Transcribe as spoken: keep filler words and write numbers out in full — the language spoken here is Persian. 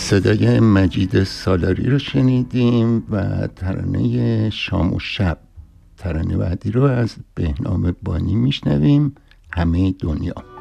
صدای مجید سالاری رو شنیدیم و ترانه شام و شب. ترانه بعدی رو از بهنام بانی میشنویم، همه دنیا.